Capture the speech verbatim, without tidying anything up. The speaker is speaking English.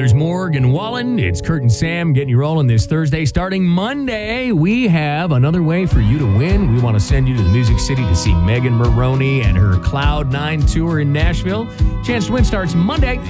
Brothers Morg and Wallen. It's Kurt and Sam getting you rolling this Thursday. Starting Monday, we have another way for you to win. We want to send you to the Music City to see Megan Maroney and her Cloud Nine tour in Nashville. Chance to win starts Monday.